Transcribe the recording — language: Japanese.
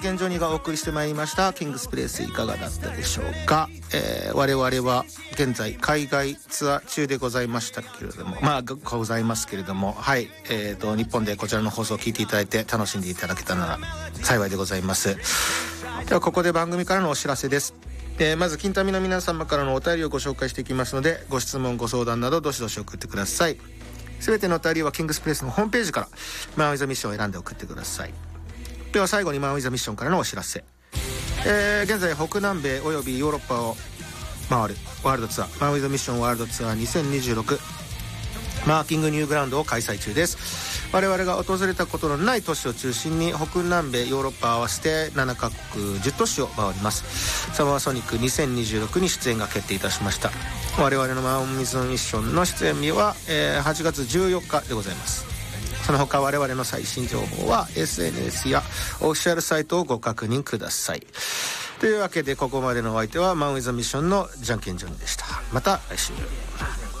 現状にがお送りしてまいりましたキングスプレイスいかがだったでしょうか。我々は現在海外ツアー中でございましたけれどもございますけれども、はい、日本でこちらの放送を聞いていただいて楽しんでいただけたなら幸いでございます。ではここで番組からのお知らせです。まず金民の皆様からのお便りをご紹介していきますので、ご質問ご相談などどしどし送ってください。すべてのお便りはキングスプレイスのホームページからマンウィザミッションを選んで送ってください。では最後にマンウィザミッションからのお知らせ。現在北南米およびヨーロッパを回るワールドツアーマンウィザミッションワールドツアー2026マーキングニューグラウンドを開催中です。我々が訪れたことのない都市を中心に北南米ヨーロッパ合わせて7カ国10都市を回ります。サマーソニック2026に出演が決定いたしました。我々のマンウィザミッションの出演日は、8月14日でございます。その他我々の最新情報は SNS やオフィシャルサイトをご確認ください。というわけでここまでのお相手はマンウィザミッションのじゃんけんジョニーでした。また来週。